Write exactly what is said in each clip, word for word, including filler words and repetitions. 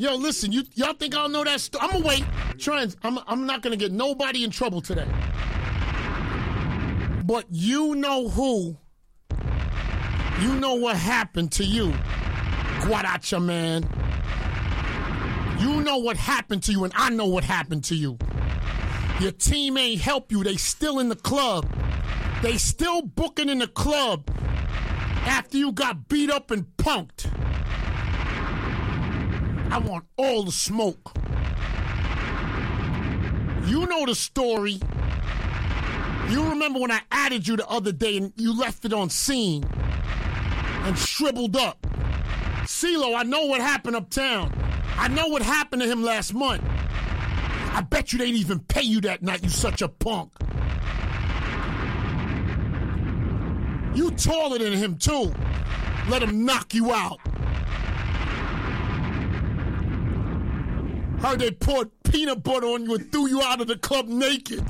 Yo, listen, you y'all think I don't know that story? I'm gonna wait. Trends, I'm I'm not gonna get nobody in trouble today. But you know who, you know what happened to you, Guaracha man. You know what happened to you, and I know what happened to you. Your team ain't help you. They still in the club. They still booking in the club after you got beat up and punked. I want all the smoke. You know the story. You remember when I added you the other day and you left it on scene and shriveled up. CeeLo, I know what happened uptown. I know what happened to him last month. I bet you they didn't even pay you that night, you such a punk. You taller than him, too. Let him knock you out. Heard they poured peanut butter on you and threw you out of the club naked.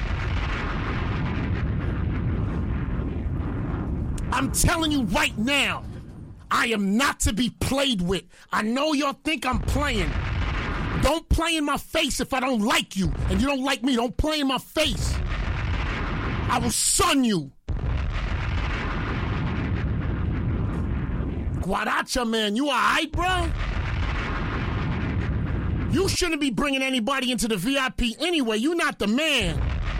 I'm telling you right now, I am not to be played with. I know y'all think I'm playing. Don't play in my face if I don't like you. And you don't like me, don't play in my face. I will sun you. Guaracha, man, you all right, bro? You shouldn't be bringing anybody into the V I P anyway. You're not the man.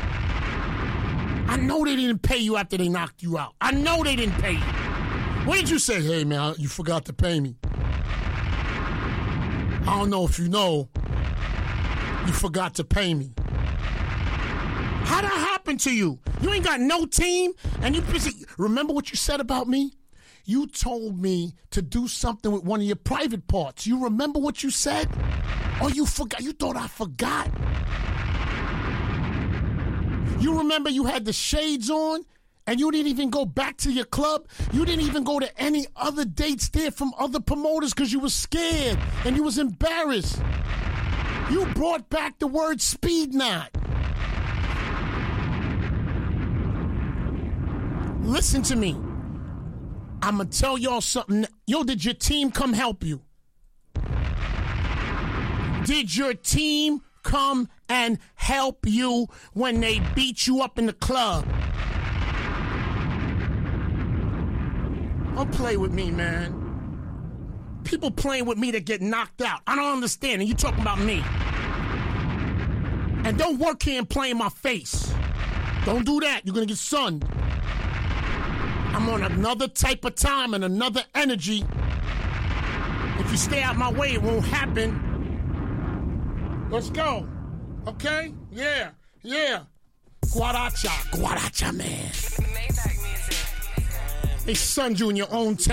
I know they didn't pay you after they knocked you out. I know they didn't pay you. What did you say? Hey, man, you forgot to pay me. I don't know if you know. You forgot to pay me. How'd that happen to you? You ain't got no team, and you busy. Remember what you said about me? You told me to do something with one of your private parts. You remember what you said? Or you forgot? You thought I forgot? You remember you had the shades on and you didn't even go back to your club? You didn't even go to any other dates there from other promoters because you was scared and you was embarrassed. You brought back the word speed knot. Listen to me. I'm going to tell y'all something. Yo, did your team come help you? Did your team come and help you when they beat you up in the club? Don't play with me, man. People playing with me that get knocked out. I don't understand. And you talking about me. And don't work here and play in my face. Don't do that. You're going to get sunned. I'm on another type of time and another energy. If you stay out my way, it won't happen. Let's go. Okay? Yeah. Yeah. Guaracha. Guaracha, man. They sunned you in your own town.